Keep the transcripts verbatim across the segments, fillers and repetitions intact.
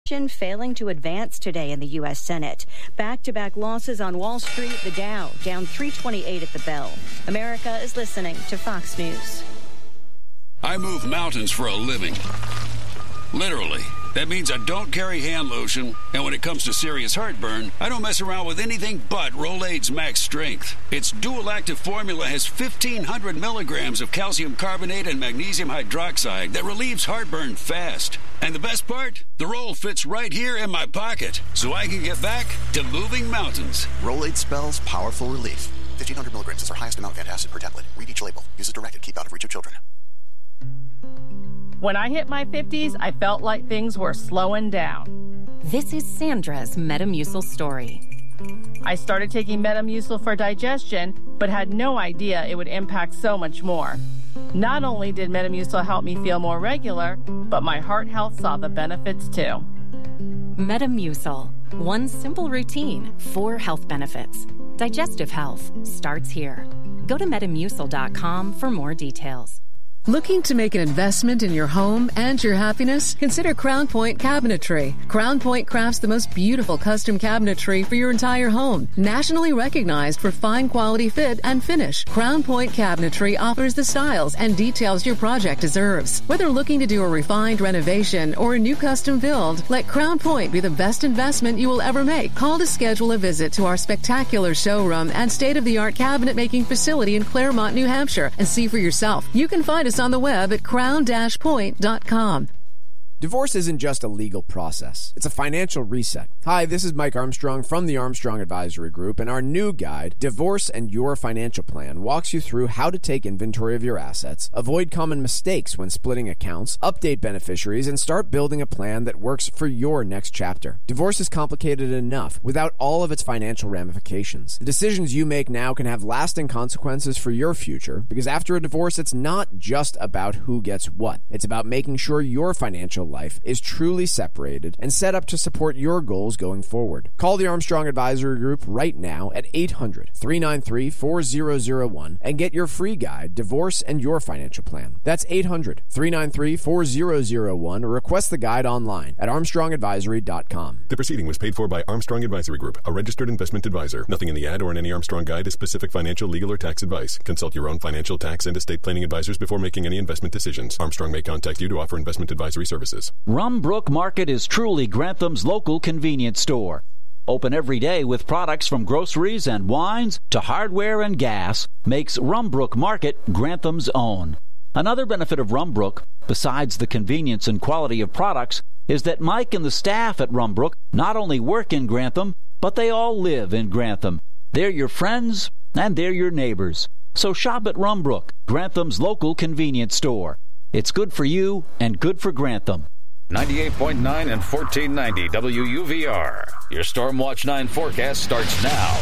digestion failing to advance today in the U S Senate. Back-to-back losses on Wall Street, the Dow down three twenty-eight at the bell. America is listening to Fox News. I move mountains for a living. Literally. That means I don't carry hand lotion, and when it comes to serious heartburn, I don't mess around with anything but Rolaids Max Strength. Its dual-active formula has fifteen hundred milligrams of calcium carbonate and magnesium hydroxide that relieves heartburn fast. And the best part? The roll fits right here in my pocket, so I can get back to moving mountains. Rolaids spells powerful relief. fifteen hundred milligrams is our highest amount of antacid per tablet. Read each label. Use as directed. Keep out of reach of children. When I hit my fifties, I felt like things were slowing down. This is Sandra's Metamucil story. I started taking Metamucil for digestion, but had no idea it would impact so much more. Not only did Metamucil help me feel more regular, but my heart health saw the benefits too. Metamucil. One simple routine, four health benefits. Digestive health starts here. Go to metamucil dot com for more details. Looking to make an investment in your home and your happiness? Consider Crown Point Cabinetry. Crown Point crafts the most beautiful custom cabinetry for your entire home. Nationally recognized for fine quality fit and finish, Crown Point Cabinetry offers the styles and details your project deserves. Whether looking to do a refined renovation or a new custom build, let Crown Point be the best investment you will ever make. Call to schedule a visit to our spectacular showroom and state-of-the-art cabinet making facility in Claremont, New Hampshire, and see for yourself. You can find us on the web at crown dash point dot com. Divorce isn't just a legal process. It's a financial reset. Hi, this is Mike Armstrong from the Armstrong Advisory Group, and our new guide, Divorce and Your Financial Plan, walks you through how to take inventory of your assets, avoid common mistakes when splitting accounts, update beneficiaries, and start building a plan that works for your next chapter. Divorce is complicated enough without all of its financial ramifications. The decisions you make now can have lasting consequences for your future, because after a divorce, it's not just about who gets what. It's about making sure your financial life is truly separated and set up to support your goals going forward. Call the Armstrong Advisory Group right now at eight hundred, three nine three, four zero zero one and get your free guide, Divorce and Your Financial Plan. That's eight hundred, three nine three, four zero zero one or request the guide online at armstrong advisory dot com. The proceeding was paid for by Armstrong Advisory Group, a registered investment advisor. Nothing in the ad or in any Armstrong guide is specific financial, legal, or tax advice. Consult your own financial, tax, and estate planning advisors before making any investment decisions. Armstrong may contact you to offer investment advisory services. Rumbrook Market is truly Grantham's local convenience store. Open every day with products from groceries and wines to hardware and gas makes Rumbrook Market Grantham's own. Another benefit of Rumbrook, besides the convenience and quality of products, is that Mike and the staff at Rumbrook not only work in Grantham, but they all live in Grantham. They're your friends and they're your neighbors. So shop at Rumbrook, Grantham's local convenience store. It's good for you and good for Grantham. ninety-eight point nine and fourteen ninety W U V R. Your Stormwatch nine forecast starts now.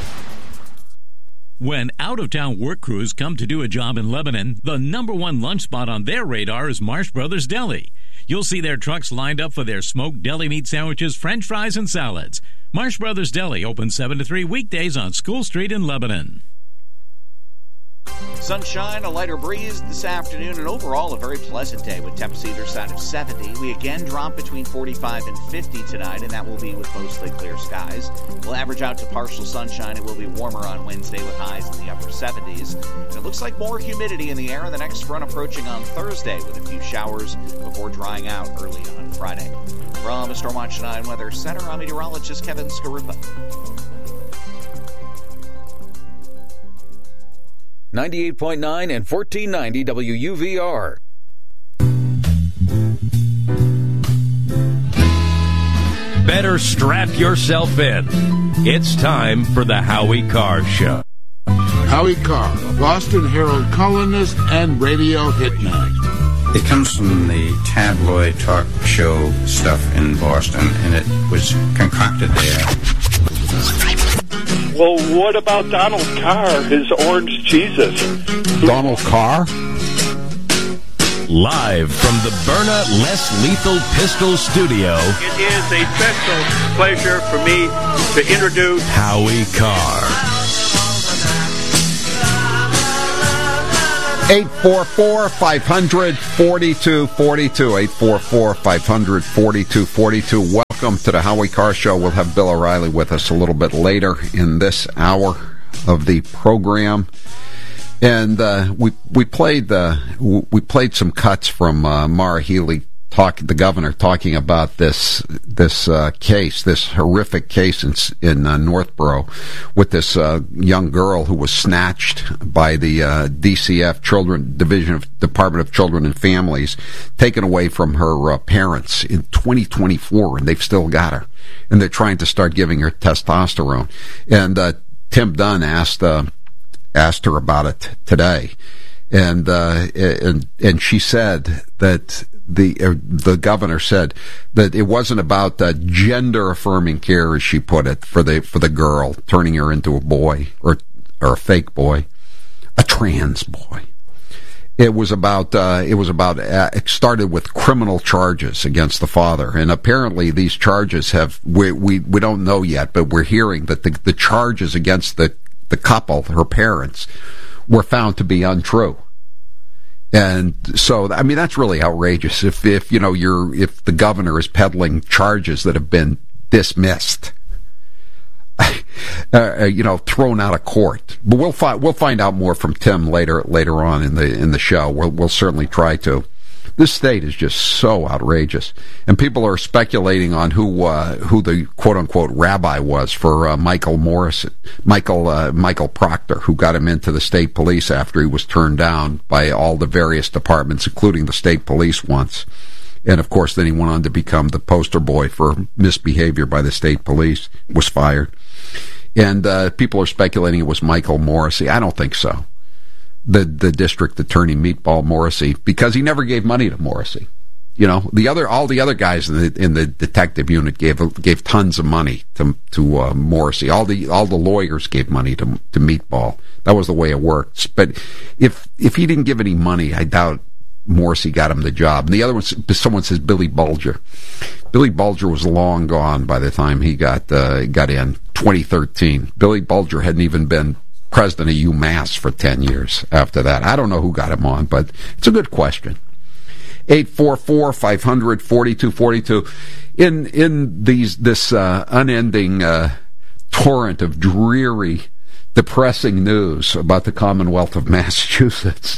When out-of-town work crews come to do a job in Lebanon, the number one lunch spot on their radar is Marsh Brothers Deli. You'll see their trucks lined up for their smoked deli meat sandwiches, french fries, and salads. Marsh Brothers Deli open seven to three weekdays on School Street in Lebanon. Sunshine, a lighter breeze this afternoon, and overall a very pleasant day with temps either side of seventy. We again drop between forty-five and fifty tonight, and that will be with mostly clear skies. We'll average out to partial sunshine. It will be warmer on Wednesday with highs in the upper seventies. And it looks like more humidity in the air, and the next front approaching on Thursday with a few showers before drying out early on Friday. From the Stormwatch nine Weather Center, I'm meteorologist Kevin Skarupa. ninety-eight point nine and fourteen ninety W U V R. Better strap yourself in. It's time for the Howie Carr Show. Howie Carr, Boston Herald columnist and radio hitman. It comes from the tabloid talk show stuff in Boston, and it was concocted there. Well, what about Donald Carr, his orange Jesus? Donald Carr? Live from the Byrna Less Lethal Pistol Studio. It is a special pleasure for me to introduce Howie Carr. eight four four, five hundred, forty-two forty-two. eight four four, five hundred, forty-two forty-two. Welcome to the Howie Carr Show. We'll have Bill O'Reilly with us a little bit later in this hour of the program. And uh, we we played uh, we played some cuts from uh, Maura Healey, talk the governor, talking about this this uh, case, this horrific case in in uh, Northborough, with this uh, young girl who was snatched by the uh, D C F Children Division of Department of Children and Families, taken away from her uh, parents in twenty twenty-four, and they've still got her, and they're trying to start giving her testosterone. And uh, Tim Dunn asked. Uh, asked her about it today, and uh, and and she said that the uh, the governor said that it wasn't about uh, gender affirming care, as she put it, for the for the girl, turning her into a boy or or a fake boy, a trans boy. It was about uh, it was about uh, it started with criminal charges against the father, and apparently these charges have we we we don't know yet, but we're hearing that the the charges against the the couple, her parents, were found to be untrue. And so, I mean, that's really outrageous. If, if you know, you're, if the governor is peddling charges that have been dismissed, uh, you know, thrown out of court. But we'll find, we'll find out more from Tim later, later on in the, in the show. We'll, we'll certainly try to. This state is just so outrageous, and people are speculating on who uh, who the quote unquote rabbi was for uh, Michael Morris, Michael uh, Michael Proctor, who got him into the state police after he was turned down by all the various departments, including the state police once, and of course then he went on to become the poster boy for misbehavior by the state police. Was fired, and uh, people are speculating it was Michael Morrissey. I don't think so. The the district attorney, Meatball Morrissey, because he never gave money to Morrissey. You know, the other all the other guys in the in the detective unit gave gave tons of money to to uh, Morrissey. All the all the lawyers gave money to to Meatball. That was the way it worked. But if if he didn't give any money, I doubt Morrissey got him the job. And the other one, someone says Billy Bulger. Billy Bulger was long gone by the time he got uh, got in twenty thirteen. Billy Bulger hadn't even been president of UMass for ten years after that. I don't know who got him on, but it's a good question. eight four four, five hundred, forty-two forty-two. In in these this uh, unending uh, torrent of dreary, depressing news about the Commonwealth of Massachusetts,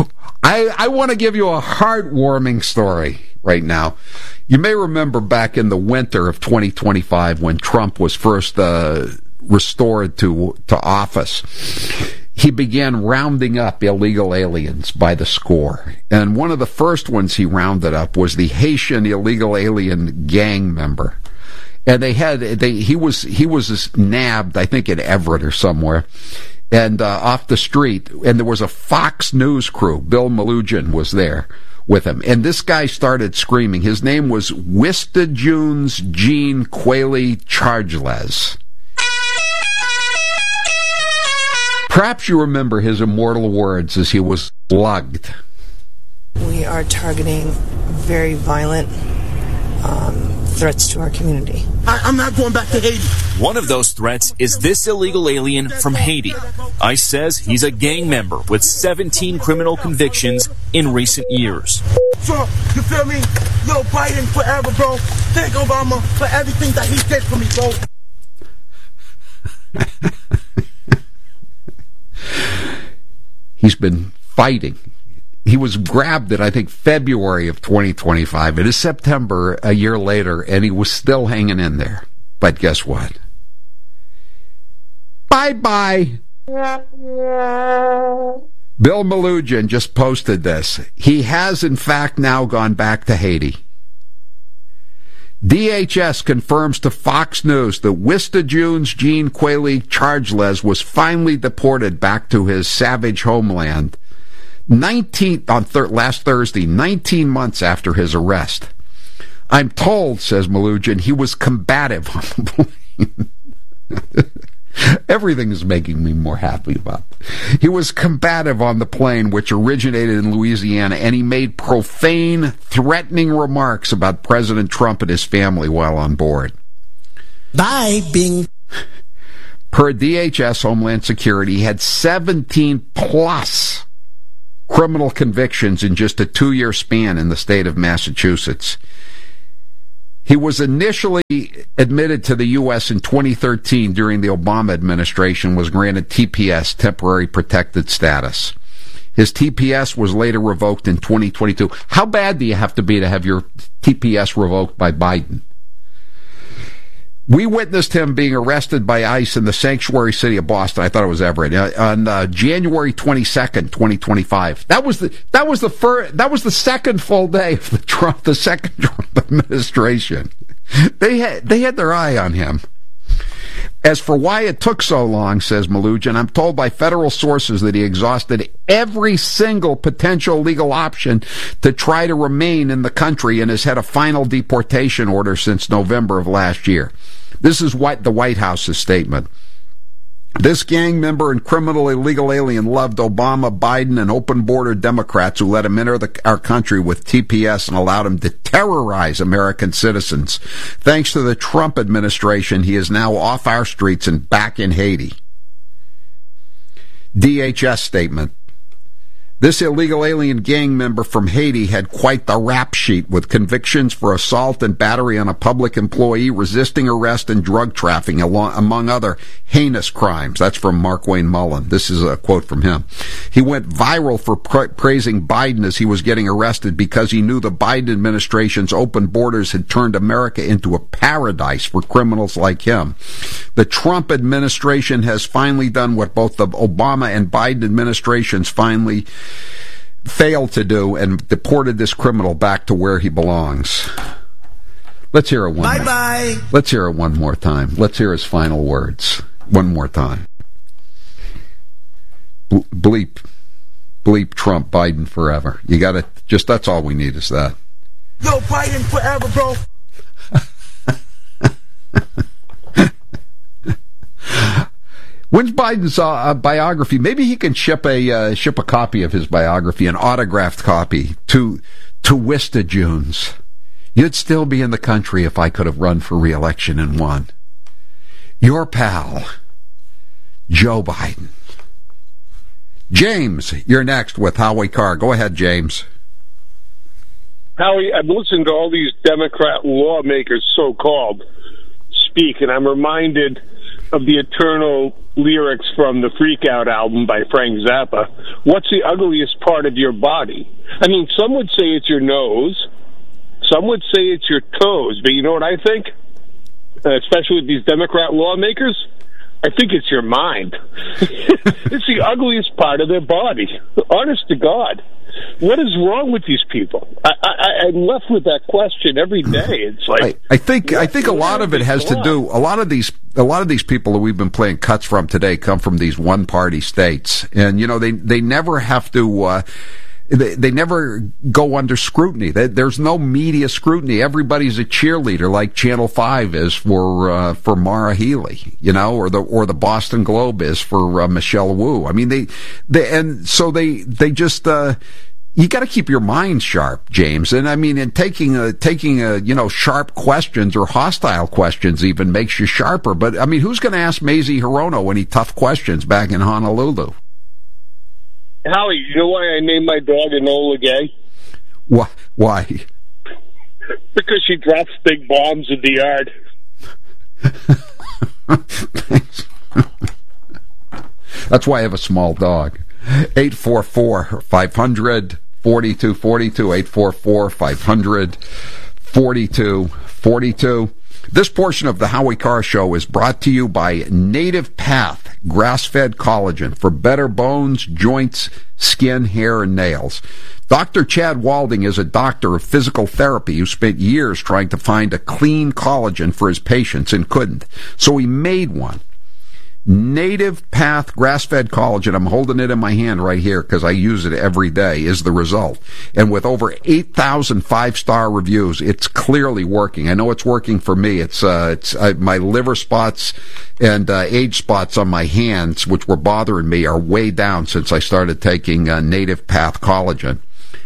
I, I want to give you a heartwarming story right now. You may remember back in the winter of twenty twenty-five when Trump was first uh, restored to to office, he began rounding up illegal aliens by the score. And one of the first ones he rounded up was the Haitian illegal alien gang member. And they had they he was he was nabbed, I think in Everett or somewhere, and uh, off the street, and there was a Fox News crew. Bill Malugin was there with him, and this guy started screaming. His name was Wistajunes Jean Quayle Chargeles. Perhaps you remember his immortal words as he was lugged. We are targeting very violent um, threats to our community. I, I'm not going back to Haiti. One of those threats is this illegal alien from Haiti. ICE says he's a gang member with seventeen criminal convictions in recent years. Trump, you feel me? Yo, Biden forever, bro. Thank Obama for everything that he did for me, bro. He's been fighting. He was grabbed in, I think, February of twenty twenty-five. It is September a year later, and he was still hanging in there. But guess what? Bye-bye. Bill Malugin just posted this. He has, in fact, now gone back to Haiti. D H S confirms to Fox News that Wistajunes Jean Quayle Chargeles was finally deported back to his savage homeland nineteen on thir- last Thursday, nineteen months after his arrest. I'm told, says Malugin, he was combative on the plane. Everything is making me more happy about it. He was combative on the plane, which originated in Louisiana, and he made profane, threatening remarks about President Trump and his family while on board. Bye, Bing. Per D H S Homeland Security, he had seventeen plus criminal convictions in just a two-year span in the state of Massachusetts. He was initially admitted to the U S in twenty thirteen during the Obama administration, was granted T P S, temporary protected status. His T P S was later revoked in twenty twenty-two. How bad do you have to be to have your T P S revoked by Biden? We witnessed him being arrested by ICE in the sanctuary city of Boston. I thought it was Everett on uh, January twenty-second, twenty twenty-five. That was the that was the first that was the second full day of the Trump the second Trump administration. They had they had their eye on him. As for why it took so long, says Malugin, I'm told by federal sources that he exhausted every single potential legal option to try to remain in the country and has had a final deportation order since November of last year. This is what the White House's statement. This gang member and criminal illegal alien loved Obama, Biden, and open-border Democrats who let him enter the, our country with T P S and allowed him to terrorize American citizens. Thanks to the Trump administration, he is now off our streets and back in Haiti. D H S statement. This illegal alien gang member from Haiti had quite the rap sheet with convictions for assault and battery on a public employee, resisting arrest, and drug trafficking, among other heinous crimes. That's from Mark Wayne Mullen. This is a quote from him. He went viral for pra- praising Biden as he was getting arrested because he knew the Biden administration's open borders had turned America into a paradise for criminals like him. The Trump administration has finally done what both the Obama and Biden administrations finally failed to do and deported this criminal back to where he belongs. Let's hear it one bye more. Bye. Let's hear it one more time. Let's hear his final words one more time. Bleep, bleep Trump, Biden forever. You got to just, that's all we need is that. Yo, Biden forever, bro. When's Biden's uh, biography? Maybe he can ship a uh, ship a copy of his biography, an autographed copy, to to Wista Junes. You'd still be in the country if I could have run for re-election and won. Your pal, Joe Biden. James, you're next with Howie Carr. Go ahead, James. Howie, I've listened to all these Democrat lawmakers, so-called, speak, and I'm reminded of the eternal lyrics from the Freak Out album by Frank Zappa. What's the ugliest part of your body? I mean, some would say it's your nose. Some would say it's your toes. But you know what I think? Uh, especially with these Democrat lawmakers? I think it's your mind. It's the ugliest part of their body. Honest to God. What is wrong with these people? I, I, I'm left with that question every day. It's like I, I think I think a lot of it has to do. A lot of these a lot of these people that we've been playing cuts from today come from these one party states, and you know they they never have to. Uh, They, they never go under scrutiny. They, there's no media scrutiny. Everybody's a cheerleader, like Channel Five is for uh, for Mara Healey, you know, or the or the Boston Globe is for uh, Michelle Wu. I mean, they, they and so they they just. Uh, You got to keep your mind sharp, James. And I mean, in taking a, taking a, you know, sharp questions or hostile questions even makes you sharper. But I mean, who's going to ask Mazie Hirono any tough questions back in Honolulu? Howie, you know why I named my dog Enola Gay? Why? Why? Because she drops big bombs in the yard. That's why I have a small dog. eight four four, five hundred, forty-two forty-two, eight four four, five hundred, forty-two forty-two. This portion of the Howie Carr Show is brought to you by Native Path grass-fed collagen for better bones, joints, skin, hair, and nails. Doctor Chad Walding is a doctor of physical therapy who spent years trying to find a clean collagen for his patients and couldn't. So he made one. Native Path grass-fed collagen, I'm holding it in my hand right here because I use it every day, is the result. And with over eight thousand five-star reviews, it's clearly working. I know it's working for me. It's uh, it's uh, my liver spots and uh, age spots on my hands, which were bothering me, are way down since I started taking uh, Native Path collagen.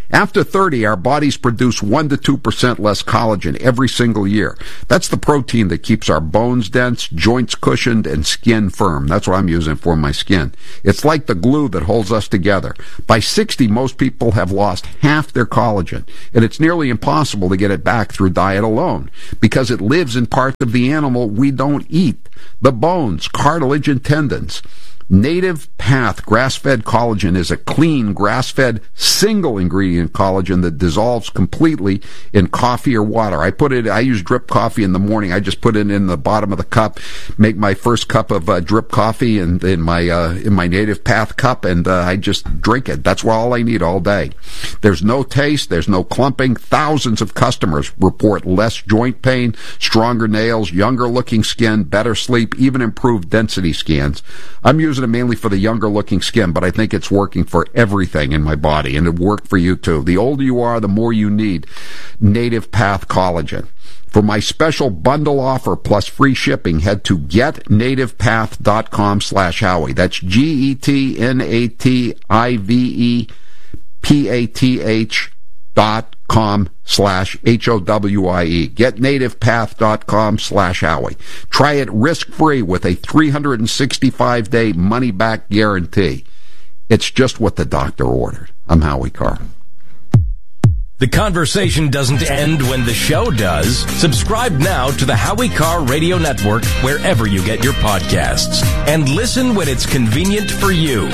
After thirty, our bodies produce one to two percent less collagen every single year. That's the protein that keeps our bones dense, joints cushioned, and skin firm. That's what I'm using for my skin. It's like the glue that holds us together. By sixty, most people have lost half their collagen, and it's nearly impossible to get it back through diet alone, because it lives in parts of the animal we don't eat: the bones, cartilage, and tendons. Native Path grass-fed collagen is a clean, grass-fed, single-ingredient collagen that dissolves completely in coffee or water. I put it. I use drip coffee in the morning. I just put it in the bottom of the cup, make my first cup of uh, drip coffee in, in my uh, in my Native Path cup, and uh, I just drink it. That's all I need all day. There's no taste. There's no clumping. Thousands of customers report less joint pain, stronger nails, younger-looking skin, better sleep, even improved density scans. I'm using it mainly for the younger looking skin, but I think it's working for everything in my body, and it worked for you too. The older you are, the more you need Native Path collagen. For my special bundle offer plus free shipping, head to getnativepath.com slash Howie. That's G E T N A T I V E P A T H dot com slash H O W I E. Getnativepath.com slash Howie. Try it risk-free with a three hundred sixty-five day money-back guarantee. It's just what the doctor ordered. I'm Howie Carr. The conversation doesn't end when the show does. Subscribe now to the Howie Carr Radio Network wherever you get your podcasts. And listen when it's convenient for you.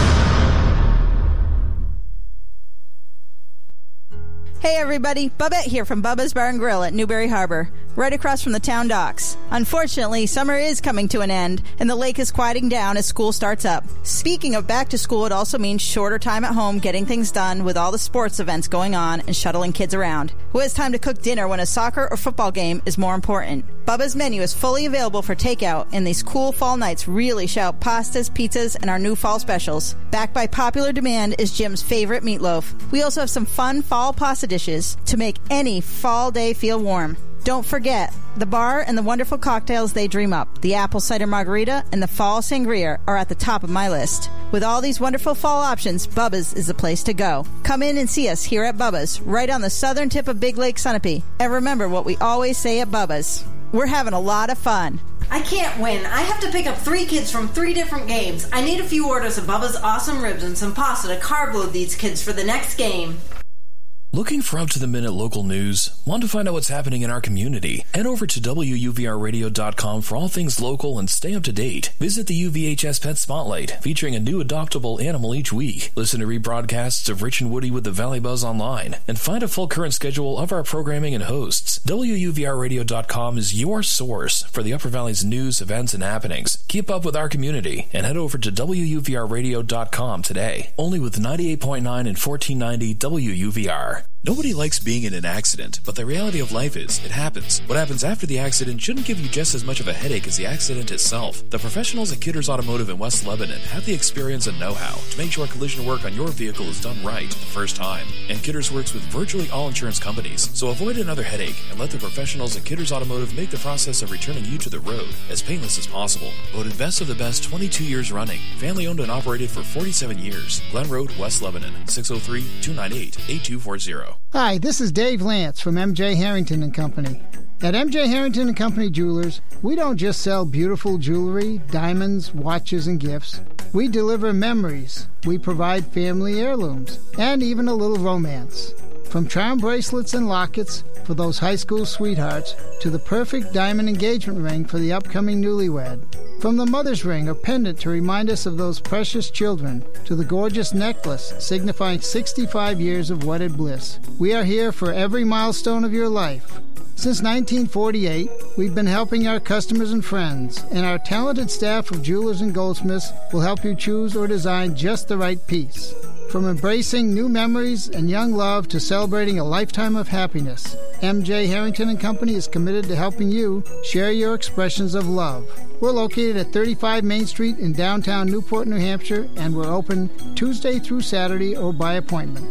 Hey everybody, Bubette here from Bubba's Bar and Grill at Newberry Harbor, right across from the town docks. Unfortunately, summer is coming to an end, and the lake is quieting down as school starts up. Speaking of back to school, it also means shorter time at home getting things done with all the sports events going on and shuttling kids around. Who has time to cook dinner when a soccer or football game is more important? Bubba's menu is fully available for takeout, and these cool fall nights really shout pastas, pizzas, and our new fall specials. Backed by popular demand is Jim's favorite meatloaf. We also have some fun fall pasta dishes to make any fall day feel warm. Don't forget, the bar and the wonderful cocktails they dream up, the apple cider margarita and the fall sangria, are at the top of my list. With all these wonderful fall options, Bubba's is the place to go. Come in and see us here at Bubba's, right on the southern tip of Big Lake Sunapee. And remember what we always say at Bubba's: we're having a lot of fun. I can't win. I have to pick up three kids from three different games. I need a few orders of Bubba's awesome ribs and some pasta to carb load these kids for the next game. Looking for up-to-the-minute local news? Want to find out what's happening in our community? Head over to W U V R radio dot com for all things local and stay up to date. Visit the U V H S Pet Spotlight, featuring a new adoptable animal each week. Listen to rebroadcasts of Rich and Woody with the Valley Buzz online, and find a full current schedule of our programming and hosts. W U V R radio dot com is your source for the Upper Valley's news, events, and happenings. Keep up with our community and head over to W U V R radio dot com today. Only with ninety-eight point nine and fourteen ninety W U V R. Nobody likes being in an accident, but the reality of life is, it happens. What happens after the accident shouldn't give you just as much of a headache as the accident itself. The professionals at Kidders Automotive in West Lebanon have the experience and know-how to make sure collision work on your vehicle is done right the first time. And Kidders works with virtually all insurance companies, so avoid another headache and let the professionals at Kidders Automotive make the process of returning you to the road as painless as possible. Voted best of the best twenty-two years running. Family owned and operated for forty-seven years. Glen Road, West Lebanon, six oh three, two nine eight, eight two four zero. Hi, this is Dave Lance from M J Harrington and Company. At M J Harrington and Company Jewelers, we don't just sell beautiful jewelry, diamonds, watches, and gifts. We deliver memories. We provide family heirlooms, and even a little romance. From charm bracelets and lockets for those high school sweethearts to the perfect diamond engagement ring for the upcoming newlywed. From the mother's ring or pendant to remind us of those precious children to the gorgeous necklace signifying sixty-five years of wedded bliss. We are here for every milestone of your life. Since nineteen forty-eight, we've been helping our customers and friends, and our talented staff of jewelers and goldsmiths will help you choose or design just the right piece. From embracing new memories and young love to celebrating a lifetime of happiness, M J Harrington and Company is committed to helping you share your expressions of love. We're located at thirty-five Main Street in downtown Newport, New Hampshire, and we're open Tuesday through Saturday or by appointment.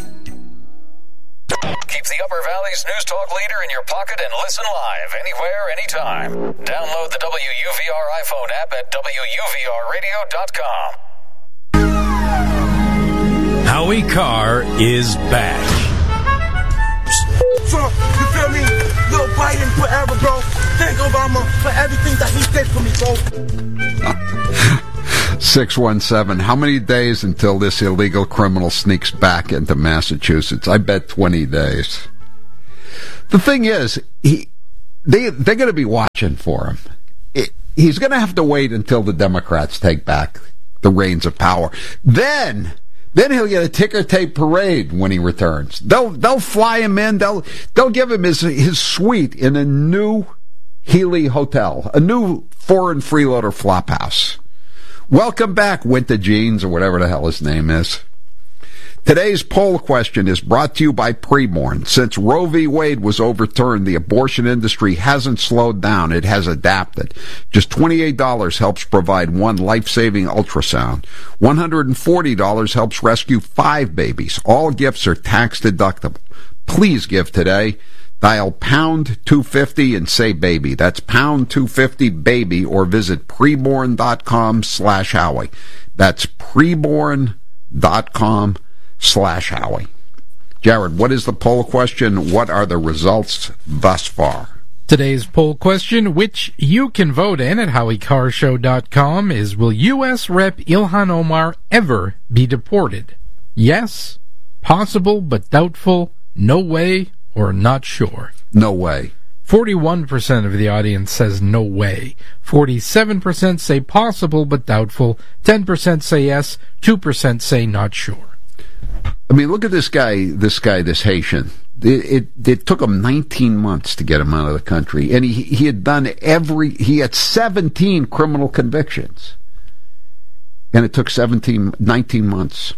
Keep the Upper Valley's news talk leader in your pocket and listen live anywhere, anytime. Download the W U V R iPhone app at W U V R radio dot com. Howie Carr is back. Trump, you feel me? Yo, Biden forever, bro. Thank Obama for everything that he did for me, bro. six one seven. How many days until this illegal criminal sneaks back into Massachusetts? I bet twenty days. The thing is, he, they, they're going to be watching for him. It, he's going to have to wait until the Democrats take back the reins of power. Then... Then he'll get a ticker tape parade when he returns. They'll they'll fly him in. They'll they'll give him his his suite in a new Healy hotel, a new foreign freeloader flop house. Welcome back, Winter Jeans, or whatever the hell his name is. Today's poll question is brought to you by Preborn. Since Roe v. Wade was overturned, the abortion industry hasn't slowed down. It has adapted. Just twenty-eight dollars helps provide one life-saving ultrasound. one hundred forty dollars helps rescue five babies. All gifts are tax-deductible. Please give today. Dial pound two fifty and say baby. That's pound two fifty baby, or visit preborn.com slash Howie. That's preborn.com slash Howie. Jared, what is the poll question? What are the results thus far? Today's poll question, which you can vote in at howie carr show dot com, is will U S Rep Ilhan Omar ever be deported? Yes, possible but doubtful, no way, or not sure. No way. forty-one percent of the audience says no way. forty-seven percent say possible but doubtful. ten percent say yes. two percent say not sure. I mean, look at this guy, this guy, this Haitian. It, it, it took him nineteen months to get him out of the country. And he, he had done every, he had seventeen criminal convictions. And it took seventeen, nineteen months.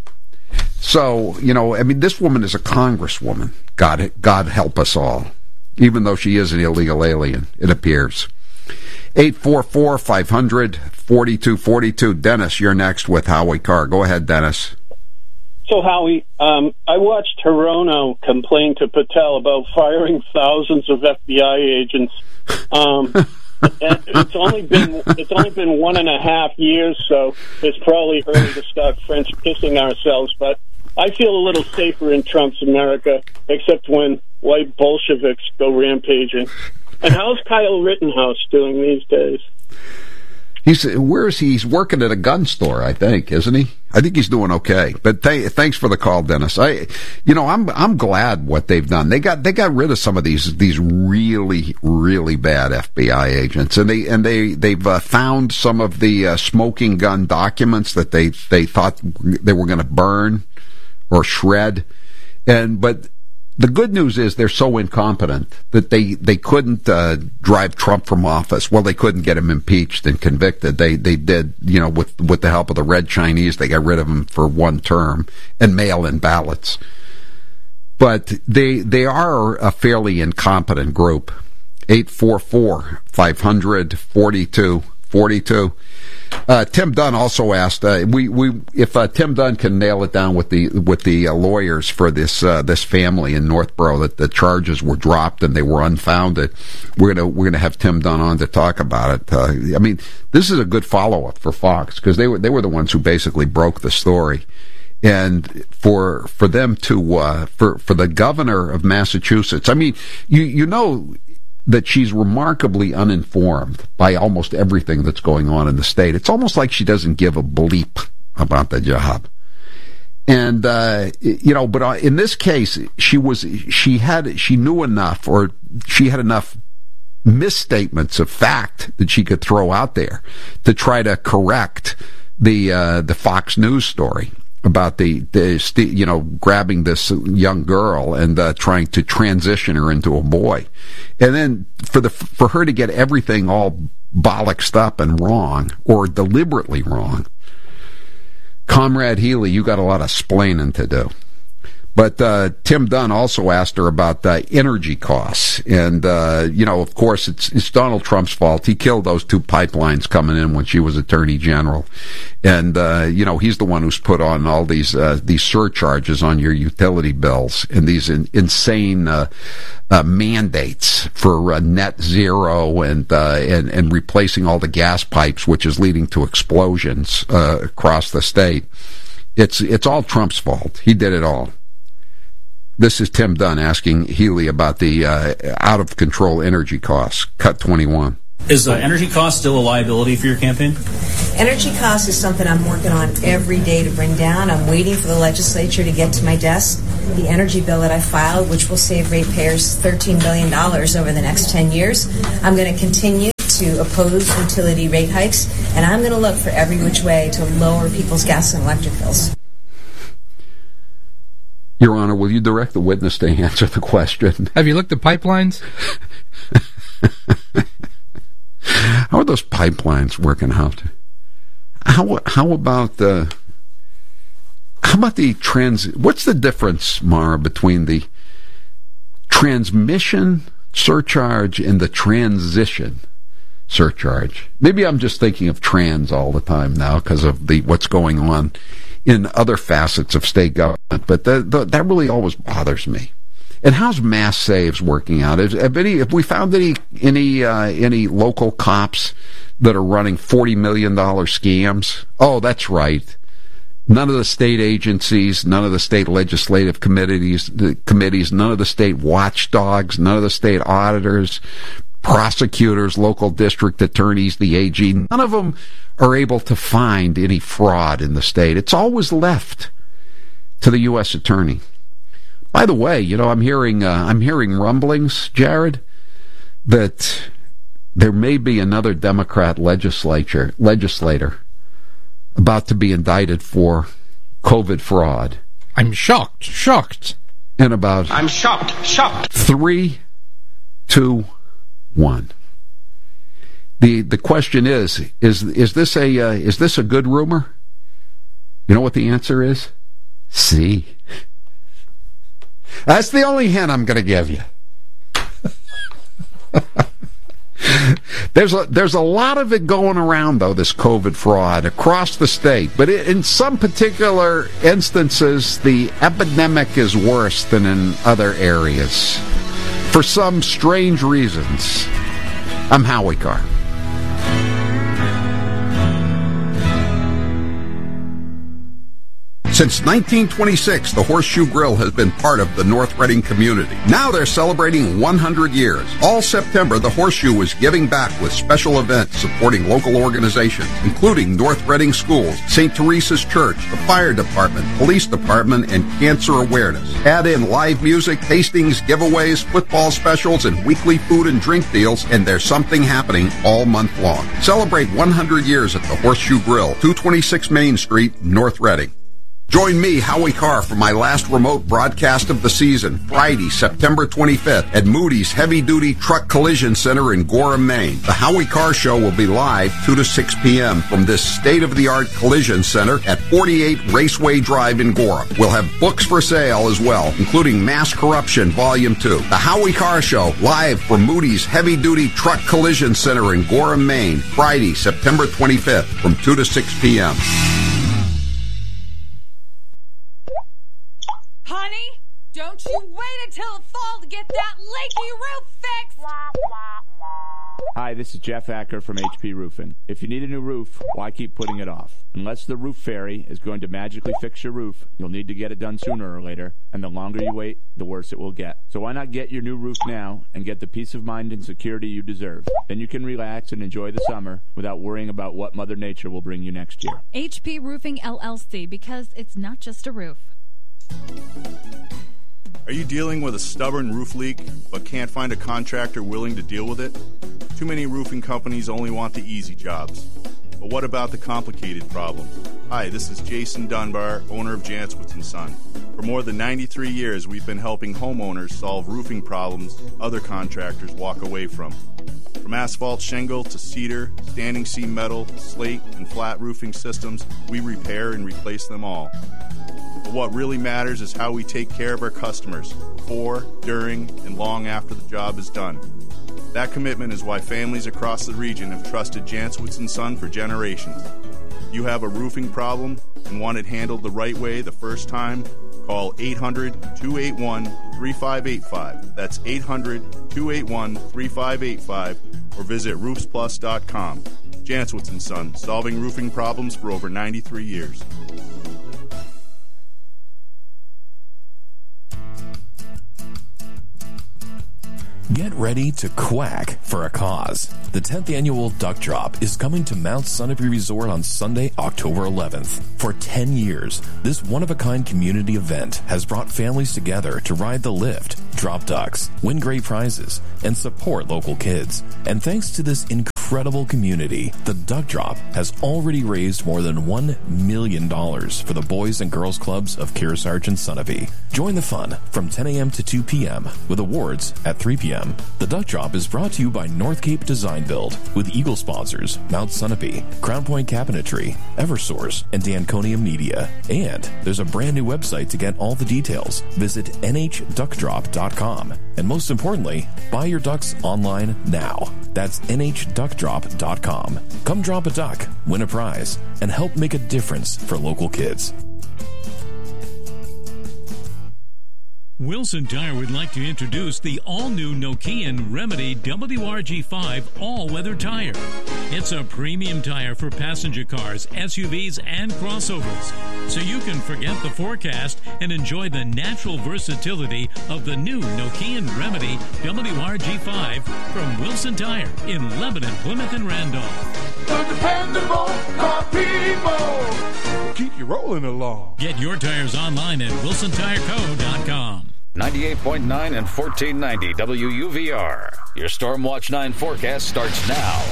So, you know, I mean, this woman is a congresswoman. God, God help us all. Even though she is an illegal alien, it appears. eight four four, five hundred, forty-two forty-two. Dennis, you're next with Howie Carr. Go ahead, Dennis. So, Howie, um, I watched Hirono complain to Patel about firing thousands of F B I agents. Um, and it's only been it's only been one and a half years, so it's probably early to start French kissing ourselves. But I feel a little safer in Trump's America, except when white Bolsheviks go rampaging. And how's Kyle Rittenhouse doing these days? He's where is he? He's working at a gun store, I think, isn't he? I think he's doing okay. But th- thanks for the call, Dennis. I, you know, I'm I'm glad what they've done. They got they got rid of some of these these really really bad F B I agents, and they and they they've uh, found some of the uh, smoking gun documents that they they thought they were going to burn or shred, and but. The good news is they're so incompetent that they, they couldn't uh, drive Trump from office. Well, they couldn't get him impeached and convicted. They they did, you know, with with the help of the Red Chinese, they got rid of him for one term and mail-in ballots. But they they are a fairly incompetent group. eight four four, five hundred, forty-two forty-two. Uh, Tim Dunn also asked, uh, we, we, if uh, Tim Dunn can nail it down with the with the uh, lawyers for this uh, this family in Northborough that the charges were dropped and they were unfounded, we're gonna we're gonna have Tim Dunn on to talk about it. Uh, I mean, this is a good follow up for Fox because they were they were the ones who basically broke the story, and for for them to uh, for for the governor of Massachusetts, I mean, you you know. that she's remarkably uninformed by almost everything that's going on in the state. It's almost like she doesn't give a bleep about the job. And, uh, you know, but in this case, she was, she had, she knew enough, or she had enough misstatements of fact that she could throw out there to try to correct the, uh, the Fox News story about the, the, you know, grabbing this young girl and uh, trying to transition her into a boy. And then for the for her to get everything all bollocksed up and wrong, or deliberately wrong. Comrade Healy, you got a lot of splaining to do. But uh, Tim Dunn also asked her about uh, energy costs. And, uh, you know, of course, it's, it's Donald Trump's fault. He killed those two pipelines coming in when she was Attorney General. And, uh, you know, he's the one who's put on all these uh, these surcharges on your utility bills and these in, insane uh, uh, mandates for uh, net zero and, uh, and, and replacing all the gas pipes, which is leading to explosions uh, across the state. It's it's all Trump's fault. He did it all. This is Tim Dunn asking Healy about the uh, out-of-control energy costs. Cut twenty-one. Is uh, energy cost still a liability for your campaign? Energy costs is something I'm working on every day to bring down. I'm waiting for the legislature to get to my desk. The energy bill that I filed, which will save ratepayers thirteen billion dollars over the next ten years, I'm going to continue to oppose utility rate hikes, and I'm going to look for every which way to lower people's gas and electric bills. Your Honor, will you direct the witness to answer the question? Have you looked at pipelines? How are those pipelines working out? How how about the how about the trans? What's the difference, Mara, between the transmission surcharge and the transition surcharge? Maybe I'm just thinking of trans all the time now because of the what's going on in other facets of state government, but the, the, that really always bothers me. And how's mass saves working out? Have, have, any, have we found any any uh, any local cops that are running forty million dollars scams? Oh, that's right. None of the state agencies, none of the state legislative committees, the committees, none of the state watchdogs, none of the state auditors, prosecutors, local district attorneys, the A G, none of them are able to find any fraud in the state. It's always left to the U S attorney. By the way, you know, I'm hearing uh, I'm hearing rumblings, Jared, that there may be another Democrat legislature legislator about to be indicted for COVID fraud. I'm shocked, shocked. In about I'm shocked, shocked. Three, two, one. The the question is is is this a uh, is this a good rumor? You know what the answer is? See. That's the only hint I'm going to give you. There's a there's a lot of it going around, though, this COVID fraud across the state. But in some particular instances, the epidemic is worse than in other areas. For some strange reasons. I'm Howie Carr. Since nineteen twenty-six, the Horseshoe Grill has been part of the North Reading community. Now they're celebrating one hundred years. All September, the Horseshoe is giving back with special events supporting local organizations, including North Reading Schools, Saint Teresa's Church, the Fire Department, Police Department, and Cancer Awareness. Add in live music, tastings, giveaways, football specials, and weekly food and drink deals, and there's something happening all month long. Celebrate one hundred years at the Horseshoe Grill, two twenty-six Main Street, North Reading. Join me, Howie Carr, for my last remote broadcast of the season, Friday, September twenty-fifth, at Moody's Heavy Duty Truck Collision Center in Gorham, Maine. The Howie Carr Show will be live two to six p.m. from this state-of-the-art collision center at forty-eight Raceway Drive in Gorham. We'll have books for sale as well, including Mass Corruption Volume two. The Howie Carr Show, live from Moody's Heavy Duty Truck Collision Center in Gorham, Maine, Friday, September twenty-fifth, from two to six p.m. Honey, don't you wait until the fall to get that leaky roof fixed! Hi, this is Jeff Acker from H P Roofing. If you need a new roof, why keep putting it off? Unless the roof fairy is going to magically fix your roof, you'll need to get it done sooner or later, and the longer you wait, the worse it will get. So why not get your new roof now and get the peace of mind and security you deserve? Then you can relax and enjoy the summer without worrying about what Mother Nature will bring you next year. H P Roofing L L C, because it's not just a roof. Are you dealing with a stubborn roof leak but can't find a contractor willing to deal with it? Too many roofing companies only want the easy jobs. But what about the complicated problems? Hi, this is Jason Dunbar, owner of Jantzwitz and Son. For more than ninety-three years, we've been helping homeowners solve roofing problems other contractors walk away from. From asphalt shingle to cedar, standing seam metal, slate, and flat roofing systems, we repair and replace them all. But what really matters is how we take care of our customers before, during, and long after the job is done. That commitment is why families across the region have trusted Jantzwitz and Son for generations. If you have a roofing problem and want it handled the right way the first time, call eight hundred, two eight one, three five eight five. That's eight hundred, two eight one, three five eight five, or visit roofs plus dot com. Jantzwitz and Son, solving roofing problems for over ninety-three years. ready to quack for a cause. The tenth annual Duck Drop is coming to Mount Sunapee Resort on Sunday, October eleventh. For ten years, this one-of-a-kind community event has brought families together to ride the lift, drop ducks, win great prizes, and support local kids. And thanks to this incredible community, the Duck Drop has already raised more than one million dollars for the Boys and Girls Clubs of Kearsarge and Sunapee. Join the fun from ten a.m. to two p.m. with awards at three p.m. The Duck Drop is brought to you by North Cape Design Build with Eagle sponsors Mount Sunapee, Crown Point Cabinetry, Eversource, and Danconia Media. And there's a brand new website to get all the details. Visit N H duck drop dot com. And most importantly, buy your ducks online now. That's N H duck drop dot com. Come drop a duck, win a prize, and help make a difference for local kids. Wilson Tire would like to introduce the all-new Nokian Remedy W R G five all-weather tire. It's a premium tire for passenger cars, S U Vs, and crossovers, so you can forget the forecast and enjoy the natural versatility of the new Nokian Remedy W R G five from Wilson Tire in Lebanon, Plymouth, and Randolph. The dependable car people keep you rolling along. Get your tires online at wilson tire co dot com. ninety-eight point nine and fourteen ninety W U V R. Your Storm Watch nine forecast starts now.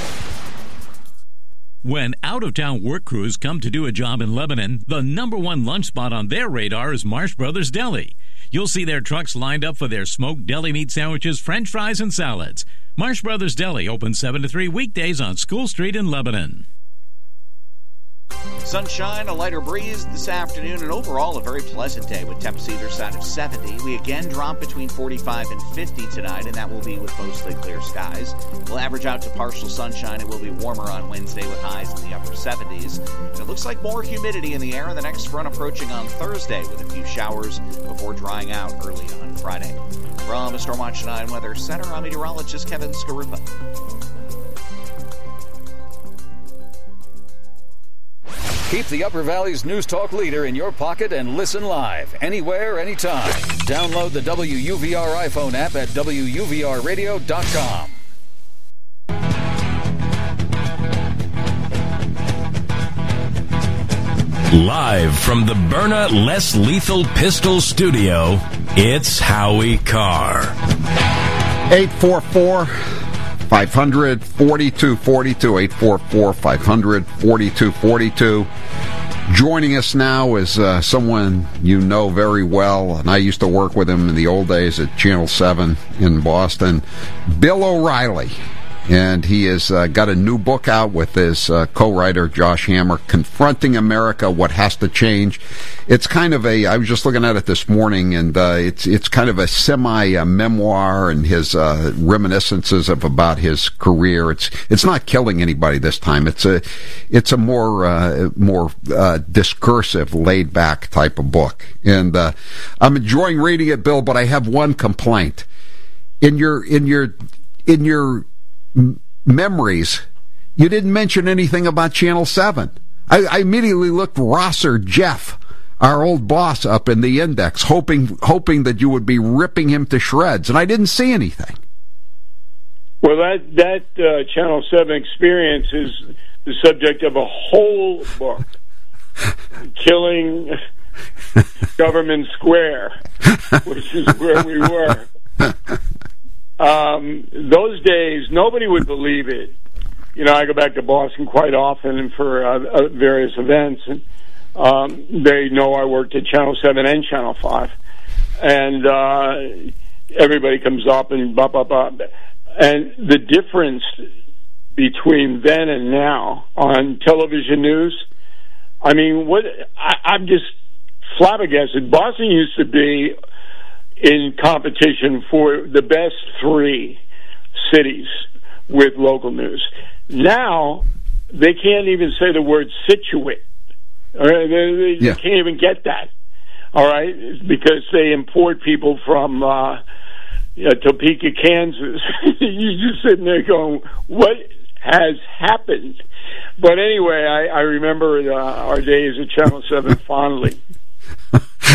When out-of-town work crews come to do a job in Lebanon, the number one lunch spot on their radar is Marsh Brothers Deli. You'll see their trucks lined up for their smoked deli meat sandwiches, french fries, and salads. Marsh Brothers Deli open seven to three weekdays on School Street in Lebanon. Sunshine, a lighter breeze this afternoon, and overall a very pleasant day with temps either side of seventy. We again drop between forty-five and fifty tonight, and that will be with mostly clear skies. We'll average out to partial sunshine. It will be warmer on Wednesday with highs in the upper seventies. And it looks like more humidity in the air, and the next front approaching on Thursday with a few showers before drying out early on Friday. From the Stormwatch nine Weather Center, I'm meteorologist Kevin Skarupa. Keep the Upper Valley's News Talk leader in your pocket and listen live, anywhere, anytime. Download the W U V R iPhone app at W U V R radio dot com. Live from the Byrna Less Lethal Pistol Studio, it's Howie Carr. eight four four, five hundred, forty-two forty-two, eight four four, five hundred, forty-two forty-two. Joining us now is uh, someone you know very well, and I used to work with him in the old days at Channel seven in Boston, Bill O'Reilly. And he has uh, got a new book out with his uh, co-writer, Josh Hammer, Confronting America, What Has to Change. It's kind of a, I was just looking at it this morning, and uh, it's it's kind of a semi-memoir and his uh, reminiscences of about his career. It's it's not killing anybody this time. It's a it's a more uh, more uh, discursive, laid-back type of book. And uh, I'm enjoying reading it, Bill, but I have one complaint. In your in your in your memories, you didn't mention anything about Channel seven. I, I immediately looked Rosser Jeff, our old boss, up in the index, hoping hoping that you would be ripping him to shreds, and I didn't see anything. Well, that that uh, Channel seven experience is the subject of a whole book, Killing Government Square, which is where we were. Um, those days, nobody would believe it. You know, I go back to Boston quite often for uh, uh, various events, and um, they know I worked at Channel seven and Channel five. And uh, everybody comes up and blah, blah, blah. And the difference between then and now on television news, I mean, what I, I'm just flabbergasted. Boston used to be in competition for the best three cities with local news. Now, they can't even say the word Scituate. All right? They, they yeah. can't even get that. All right? Because they import people from uh, you know, Topeka, Kansas. You're just sitting there going, what has happened? But anyway, I, I remember uh, our days at Channel seven fondly.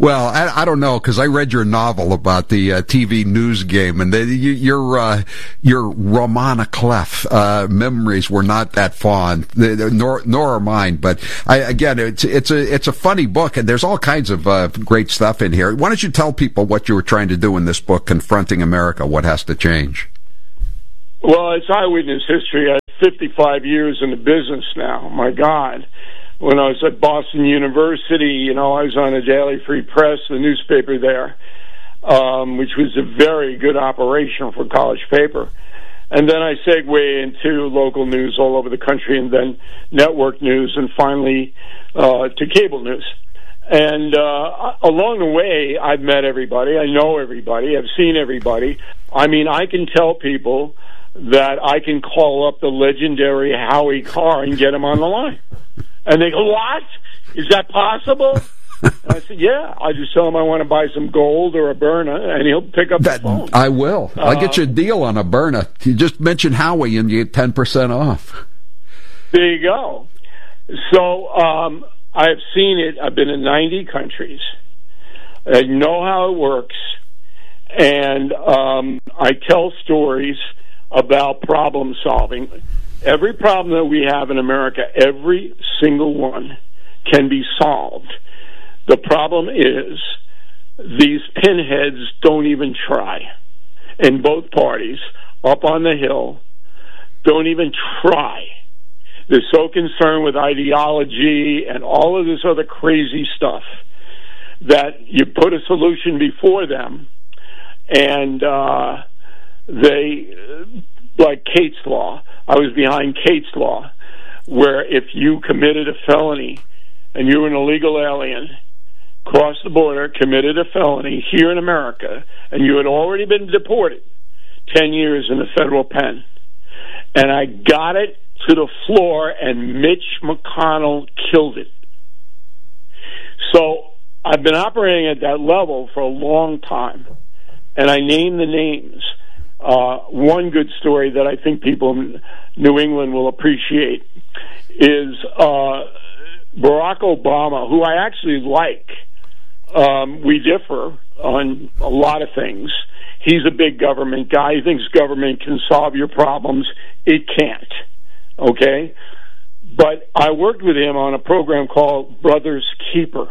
Well, I, I don't know, because I read your novel about the uh, T V news game, and they, you, your uh, your Romana Clef uh, memories were not that fond, nor nor are mine. But I, again, it's it's a it's a funny book, and there's all kinds of uh, great stuff in here. Why don't you tell people what you were trying to do in this book, Confronting America? What has to change? Well, it's eyewitness history. I have fifty-five years in the business now. My God. When I was at Boston University, you know, I was on a Daily Free Press, the newspaper there, um, which was a very good operation for a college paper. And then I segued into local news all over the country, and then network news, and finally uh, to cable news. And uh, along the way, I've met everybody. I know everybody. I've seen everybody. I mean, I can tell people that I can call up the legendary Howie Carr and get him on the line. And they go, what? Is that possible? I said, yeah. I just tell him I want to buy some gold or a Byrna, and he'll pick up that, the phone. I will. Uh, I'll get you a Um, deal on a Byrna. You just mention Howie and you get ten percent off. There you go. So um, I've seen it. I've been in ninety countries. I know how it works. And um, I tell stories about problem solving. Every problem that we have in America, every single one, can be solved. The problem is these pinheads don't even try. In both parties, up on the Hill, don't even try. They're so concerned with ideology and all of this other crazy stuff that you put a solution before them, and uh, they, like Kate's Law, I was behind Kate's Law, where if you committed a felony and you were an illegal alien, crossed the border, committed a felony here in America, and you had already been deported, ten years in the federal pen. And I got it to the floor, and Mitch McConnell killed it. So I've been operating at that level for a long time, and I name the names. Uh, one good story that I think people in New England will appreciate is uh, Barack Obama, who I actually like. Um, we differ on a lot of things. He's a big government guy. He thinks government can solve your problems. It can't. Okay? But I worked with him on a program called Brother's Keeper,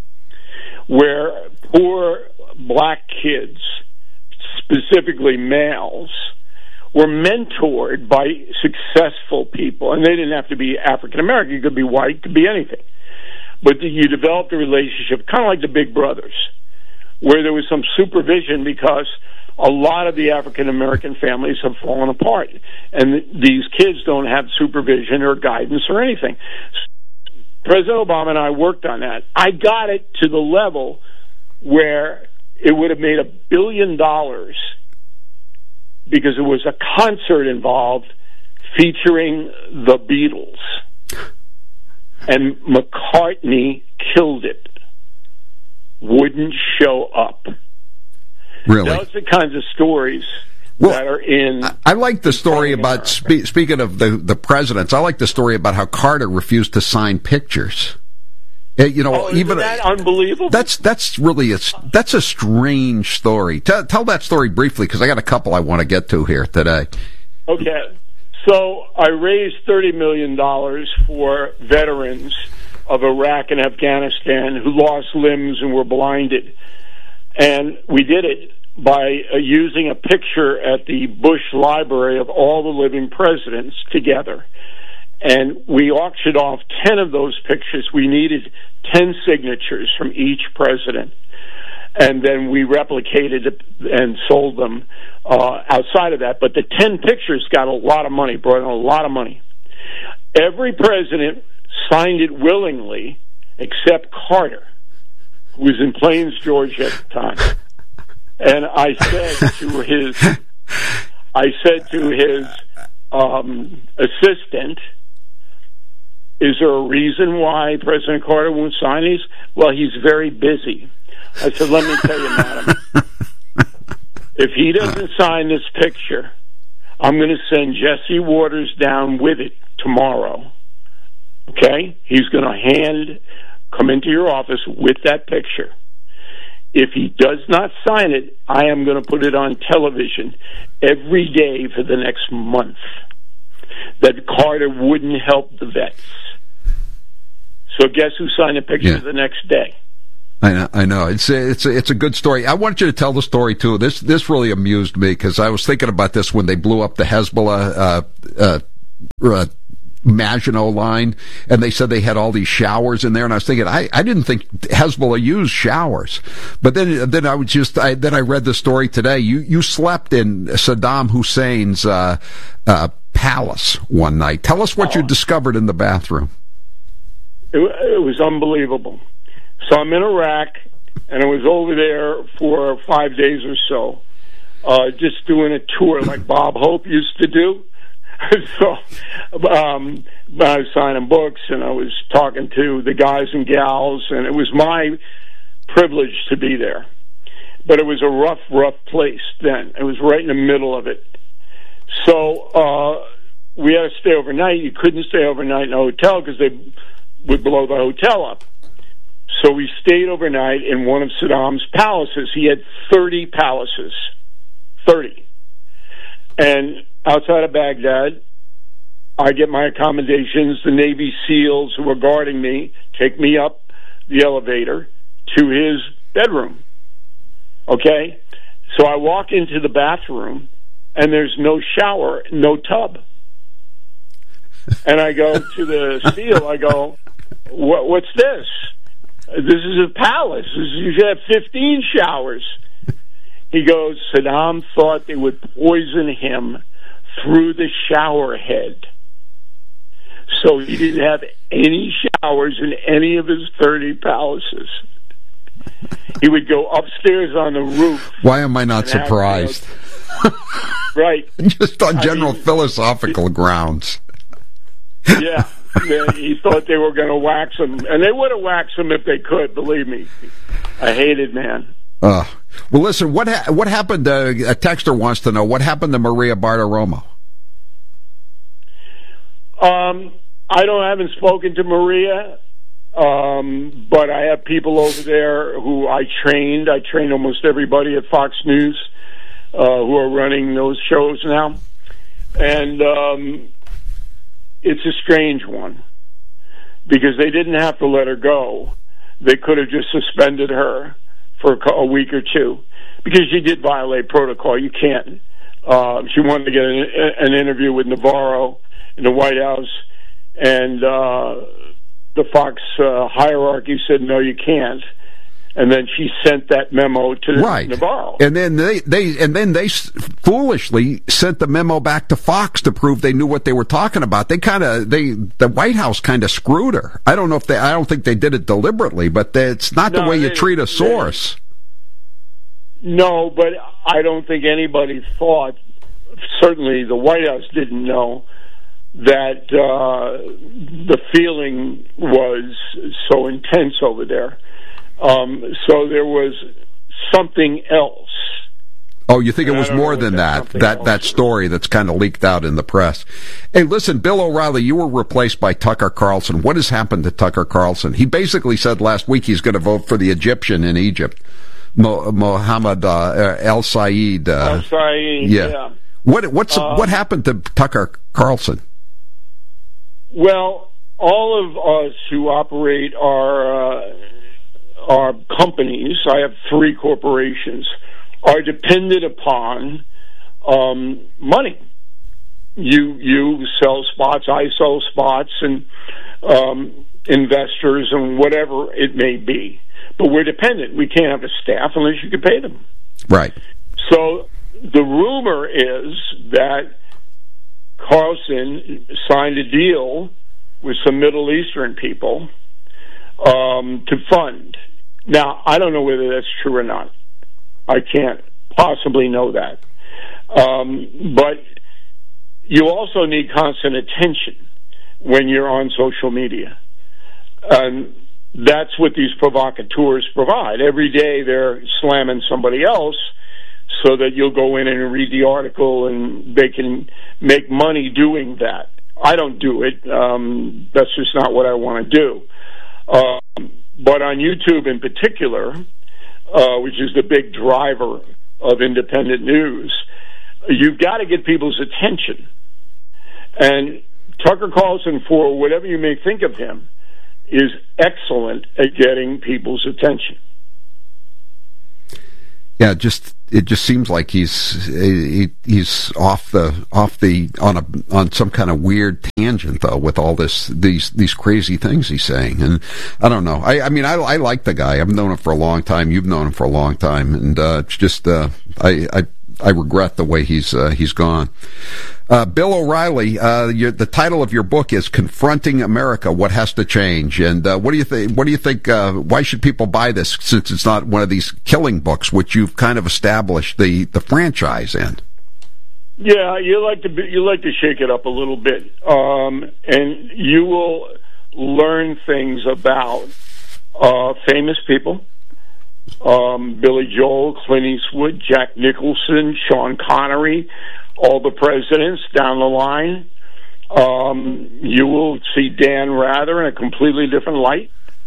where poor black kids, specifically males, were mentored by successful people. And they didn't have to be African American. It could be white, it could be anything. But you developed a relationship, kind of like the Big Brothers, where there was some supervision, because a lot of the African American families have fallen apart. And these kids don't have supervision or guidance or anything. President Obama and I worked on that. I got it to the level where it would have made a billion dollars, because it was a concert involved featuring the Beatles. And McCartney killed it. Wouldn't show up. Really? Those are the kinds of stories well, that are in... I, I like the story about, spe- speaking of the, the presidents, I like the story about how Carter refused to sign pictures. Uh, you know, oh, isn't even that unbelievable? That's that's really a that's a strange story. Tell, tell that story briefly, because I got a couple I want to get to here today. Okay, so I raised thirty million dollars for veterans of Iraq and Afghanistan who lost limbs and were blinded, and we did it by uh, using a picture at the Bush Library of all the living presidents together. And we auctioned off ten of those pictures. We needed ten signatures from each president. And then we replicated it and sold them uh, outside of that. But the ten pictures got a lot of money, brought in a lot of money. Every president signed it willingly except Carter, who was in Plains, Georgia at the time. And I said to his, I said to his um, assistant, is there a reason why President Carter won't sign these? Well, he's very busy. I said, let me tell you, madam, if he doesn't sign this picture, I'm going to send Jesse Waters down with it tomorrow. Okay? He's going to hand, come into your office with that picture. if he does not sign it, I am going to put it on television every day for the next month that Carter wouldn't help the vets. So guess who signed a picture yeah. the next day? I know, I know. It's a, it's a, it's a good story. I want you to tell the story too. This this really amused me because I was thinking about this when they blew up the Hezbollah uh, uh, uh, Maginot line, and they said they had all these showers in there, and I was thinking, I, I didn't think Hezbollah used showers, but then then I was just I, then I read the story today. You you slept in Saddam Hussein's uh, uh, palace one night. Tell us what oh. you discovered in the bathroom. It, it was unbelievable. So I'm in Iraq, and I was over there for five days or so, uh, just doing a tour like Bob Hope used to do. So um, I was signing books, and I was talking to the guys and gals, and it was my privilege to be there. But it was a rough, rough place then. It was right in the middle of it. So uh, we had to stay overnight. You couldn't stay overnight in a hotel because they would blow the hotel up. So we stayed overnight in one of Saddam's palaces. He had thirty palaces. thirty. And outside of Baghdad, I get my accommodations. The Navy SEALs who are guarding me take me up the elevator to his bedroom. Okay? So I walk into the bathroom, and there's no shower, no tub. And I go to the SEAL, I go, what, what's this? This is a palace. This is, you should have fifteen showers. He goes, Saddam thought they would poison him through the shower head. So he didn't have any showers in any of his thirty palaces. He would go upstairs on the roof. Why am I not surprised? Right. Just on general I mean, philosophical grounds. Yeah. He thought they were going to wax him, and they would have waxed him if they could, believe me. I hated, man. Uh, well, listen, what ha- what happened, uh, a texter wants to know, what happened to Maria Bartiromo? Um, I don't I haven't spoken to Maria, um, but I have people over there who I trained. I trained almost everybody at Fox News uh, who are running those shows now. And um, it's a strange one because they didn't have to let her go. They could have just suspended her for a week or two because she did violate protocol. You can't. Uh, she wanted to get an, an interview with Navarro in the White House, and uh, the Fox uh, hierarchy said, no, you can't. And then she sent that memo to right. Navarro. And then they, they and then they foolishly sent the memo back to Fox to prove they knew what they were talking about. They kind of they the White House kind of screwed her. I don't know if they I don't think they did it deliberately, but they, it's not no, the way they, you treat a source. They, no, but I don't think anybody thought, certainly the White House didn't know, that uh, the feeling was so intense over there. Um, so there was something else. Oh, you think it was more than that? That that story that's kind of leaked out in the press. Hey, listen, Bill O'Reilly, you were replaced by Tucker Carlson. What has happened to Tucker Carlson? He basically said last week he's going to vote for the Egyptian in Egypt, Mo- Mohammed uh, El Sayed. Uh, El Sayed, yeah. yeah. What what's um, what happened to Tucker Carlson? Well, all of us who operate our uh, our companies, I have three corporations, are dependent upon um, money. You you sell spots, I sell spots, and um, investors and whatever it may be. But we're dependent. We can't have a staff unless you can pay them. Right. So the rumor is that Carlson signed a deal with some Middle Eastern people um, to fund. Now, I don't know whether that's true or not. I can't possibly know that. Um, but you also need constant attention when you're on social media. And that's what these provocateurs provide. Every day they're slamming somebody else so that you'll go in and read the article and they can make money doing that. I don't do it. Um, that's just not what I want to do. Um, but on YouTube in particular, uh, which is the big driver of independent news, you've got to get people's attention. And Tucker Carlson, for whatever you may think of him, is excellent at getting people's attention. Yeah, just it just seems like he's he, he's off the off the on a on some kind of weird tangent though with all this these these crazy things he's saying, and I don't know. I I mean I I like the guy. I've known him for a long time. You've known him for a long time, and uh, it's just uh, I I I regret the way he's uh, he's gone. Uh, Bill O'Reilly, uh, your, the title of your book is "Confronting America: What Has to Change." And uh, what do you think? What do you think? Uh, why should people buy this? Since it's not one of these killing books, which you've kind of established the, the franchise in. Yeah, you like to be, you like to shake it up a little bit, um, and you will learn things about uh, famous people. Um, Billy Joel, Clint Eastwood, Jack Nicholson, Sean Connery, all the presidents down the line. Um, you will see Dan Rather in a completely different light.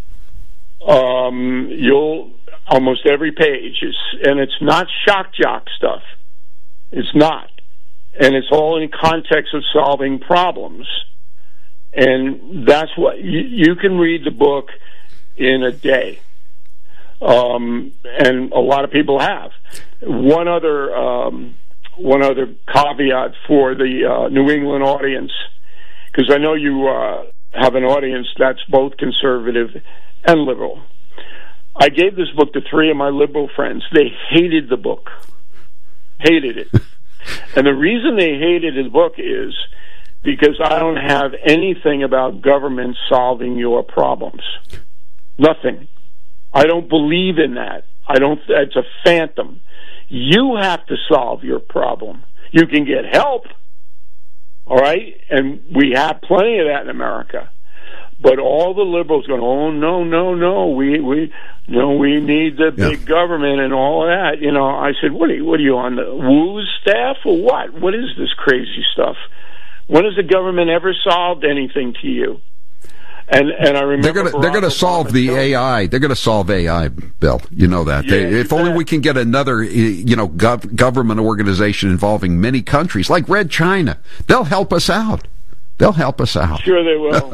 Um, you'll almost every page, is, and it's not shock jock stuff. It's not, and it's all in context of solving problems. And that's what you, you can read the book in a day. Um, and a lot of people have. One other, um, one other caveat for the uh, New England audience, because I know you uh, have an audience that's both conservative and liberal. I gave this book to three of my liberal friends. They hated the book, hated it, and the reason they hated the book is because I don't have anything about government solving your problems. Nothing. I don't believe in that. I don't. It's a phantom. You have to solve your problem. You can get help, all right? And we have plenty of that in America. But all the liberals go, oh no, no, no, we we no, we need the big yeah. government and all of that. You know, I said, what are you? What are you on the Wu's staff or what? What is this crazy stuff? When has the government ever solved anything to you? And and I remember they're going to they're going to solve the A I. They're going to solve A I, Bill. You know that. Yeah, they, if only we can get another, you know, gov- government organization involving many countries, like Red China. They'll help us out. They'll help us out. Sure, they will.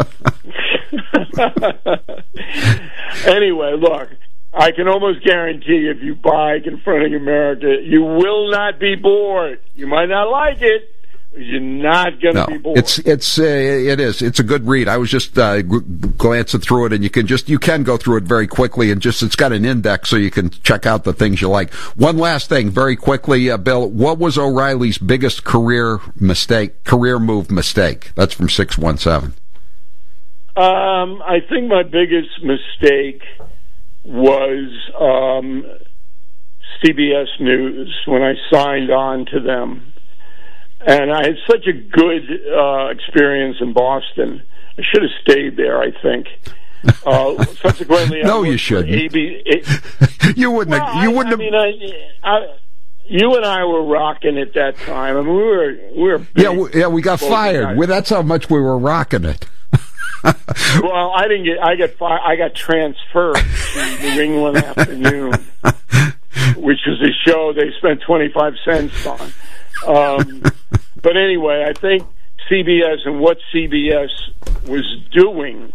Anyway, look, I can almost guarantee you, if you buy Confronting America, you will not be bored. You might not like it. You're not going to no, be bored. It's it's uh, it is. It's a good read. I was just uh, g- glancing through it, and you can just you can go through it very quickly, and just it's got an index so you can check out the things you like. One last thing, very quickly, uh, Bill. What was O'Reilly's biggest career mistake, career move mistake? That's from six one seven. Um, I think my biggest mistake was um, C B S News when I signed on to them. And I had such a good uh, experience in Boston. I should have stayed there, I think. Uh, subsequently, no, I you shouldn't. A B, it, you wouldn't. Well, have, you I, wouldn't. I mean, I, I, you and I were rocking at that time. I mean, we were, we were. Yeah, we, yeah, we got fired. Well, that's how much we were rocking it. Well, I didn't get. I got. Fired, I got transferred to New England Afternoon, which was a show they spent twenty-five cents on. Um, but anyway, I think C B S and what C B S was doing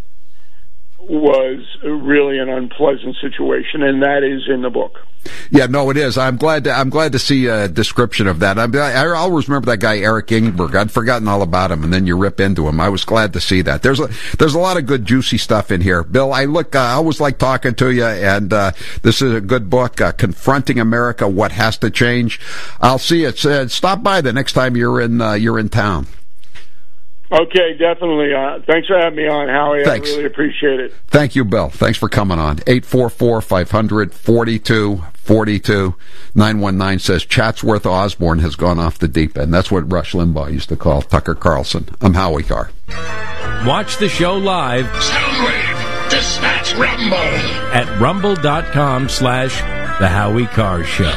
was really an unpleasant situation, and that is in the book. Yeah, no, it is. I'm glad to, I'm glad to see a description of that. I, I always remember that guy, Eric Ingberg. I'd forgotten all about him, and then you rip into him. I was glad to see that. There's a, there's a lot of good, juicy stuff in here. Bill, I look, uh, I always like talking to you, and uh, this is a good book, uh, Confronting America, What Has to Change. I'll see you. Uh, stop by the next time you're in, uh, you're in town. Okay, definitely. Uh, thanks for having me on, Howie. Thanks. I really appreciate it. Thank you, Bill. Thanks for coming on. eight four four, five hundred, forty-two forty-two. nine one nine says Chatsworth Osborne has gone off the deep end. That's what Rush Limbaugh used to call Tucker Carlson. I'm Howie Carr. Watch the show live. Soundwave, dispatch Rumble. At rumble.com slash The Howie Carr Show.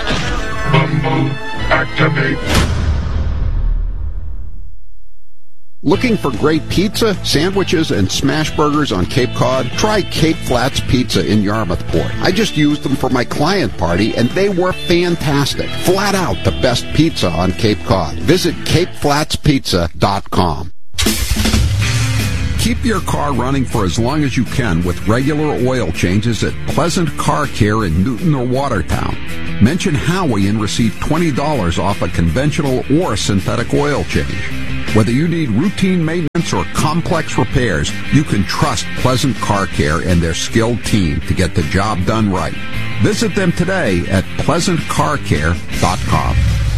Rumble, activate. Looking for great pizza, sandwiches, and smash burgers on Cape Cod? Try Cape Flats Pizza in Yarmouthport. I just used them for my client party, and they were fantastic. Flat out the best pizza on Cape Cod. Visit cape flats pizza dot com. Keep your car running for as long as you can with regular oil changes at Pleasant Car Care in Newton or Watertown. Mention Howie and receive twenty dollars off a conventional or synthetic oil change. Whether you need routine maintenance or complex repairs, you can trust Pleasant Car Care and their skilled team to get the job done right. Visit them today at pleasant car care dot com.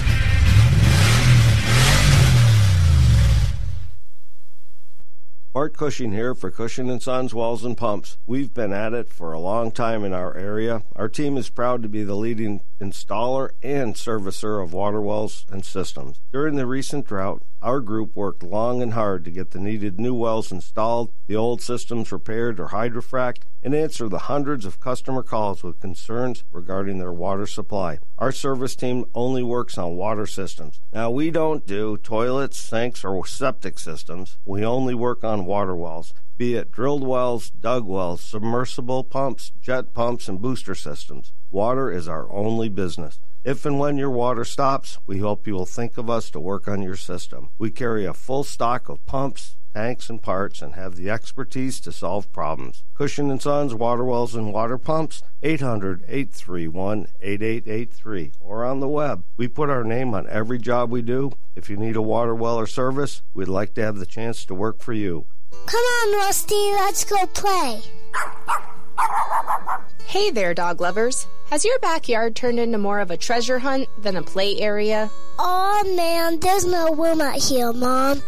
Art Cushing here for Cushing and Sons Wells and Pumps. We've been at it for a long time in our area. Our team is proud to be the leading installer and servicer of water wells and systems. During the recent drought, our group worked long and hard to get the needed new wells installed, the old systems repaired or hydrofrac'd, and answer the hundreds of customer calls with concerns regarding their water supply. Our service team only works on water systems. Now, we don't do toilets, sinks, or septic systems. We only work on water wells, be it drilled wells, dug wells, submersible pumps, jet pumps, and booster systems. Water is our only business. If and when your water stops, we hope you will think of us to work on your system. We carry a full stock of pumps, tanks, and parts, and have the expertise to solve problems. Cushing and Sons Water Wells and Water Pumps, eight hundred, eight three one, eight eight eight three, or on the web. We put our name on every job we do. If you need a water well or service, we'd like to have the chance to work for you. Come on, Rusty, let's go play. Hey there, dog lovers. Has your backyard turned into more of a treasure hunt than a play area? Oh man, there's no room out here, Mom.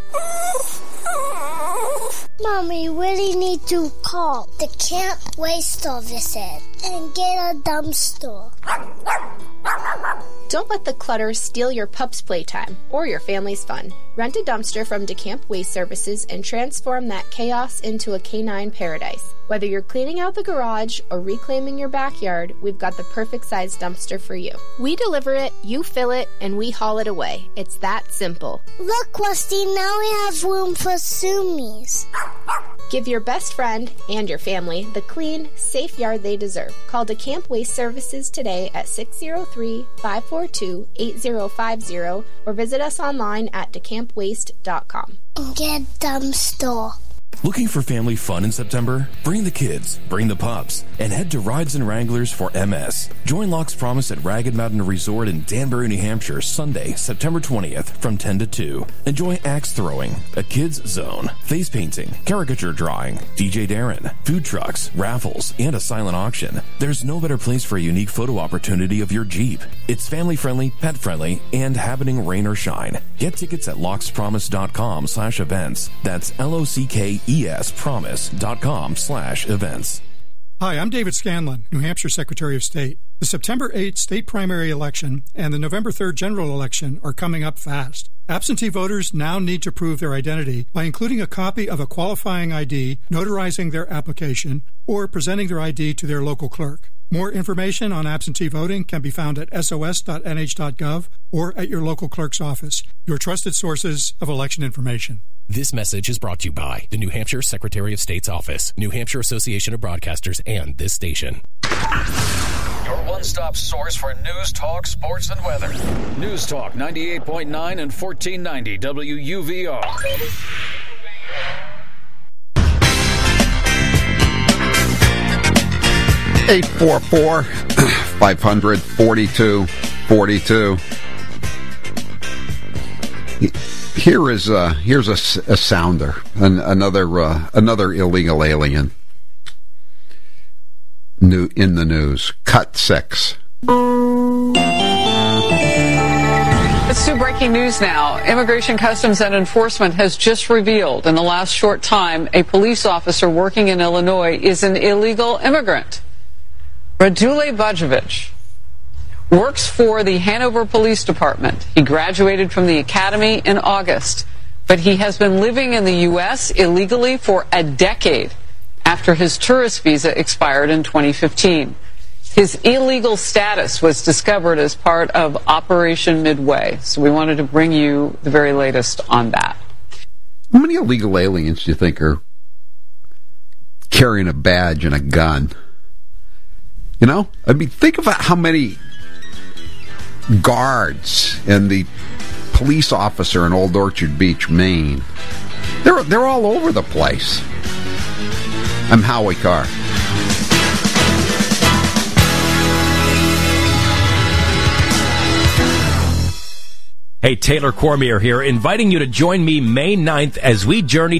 Mom, we really need to call the Camp Waste Services and get a dumpster. Don't let the clutter steal your pup's playtime or your family's fun. Rent a dumpster from DeCamp Waste Services and transform that chaos into a canine paradise. Whether you're cleaning out the garage or reclaiming your backyard, we've got the perfect size dumpster for you. We deliver it, you fill it, and we haul it away. It's that simple. Look, Rusty, now we have room for Sumies. Give your best friend and your family the clean, safe yard they deserve. Call DeCamp Waste Services today at six oh three, five four two, eight oh five oh or visit us online at decamp waste dot com. Get dumpster. Looking for family fun in September? Bring the kids, bring the pups, and head to Rides and Wranglers for M S. Join Locke's Promise at Ragged Mountain Resort in Danbury, New Hampshire, Sunday, September twentieth from ten to two. Enjoy axe throwing, a kids zone, face painting, caricature drawing, D J Darren, food trucks, raffles, and a silent auction. There's no better place for a unique photo opportunity of your Jeep. It's family-friendly, pet-friendly, and happening rain or shine. Get tickets at lockspromise.com slash events. That's L O C K E S promise.com slash events. Hi, I'm David Scanlon, New Hampshire Secretary of State. The September eighth state primary election and the November third general election are coming up fast. Absentee voters now need to prove their identity by including a copy of a qualifying I D, notarizing their application, or presenting their I D to their local clerk. More information on absentee voting can be found at S O S dot N H dot gov or at your local clerk's office, your trusted sources of election information. This message is brought to you by the New Hampshire Secretary of State's Office, New Hampshire Association of Broadcasters, and this station. Your one-stop source for news, talk, sports, and weather. News Talk ninety-eight point nine and fourteen ninety W U V R. eight four four, five hundred, forty-two forty-two. Here is uh, here's a, a sounder, an, another uh, another illegal alien. New in the news. Cut six. It's two breaking news now. Immigration, Customs, and Enforcement has just revealed in the last short time a police officer working in Illinois is an illegal immigrant. Radule Budjevich works for the Hanover Police Department. He graduated from the academy in August, but he has been living in the U S illegally for a decade after his tourist visa expired in twenty fifteen. His illegal status was discovered as part of Operation Midway, so we wanted to bring you the very latest on that. How many illegal aliens do you think are carrying a badge and a gun? You know? I mean, think about how many guards and the police officer in Old Orchard Beach, Maine. They're, they're all over the place. I'm Howie Carr. Hey, Taylor Cormier here, inviting you to join me May ninth as we journey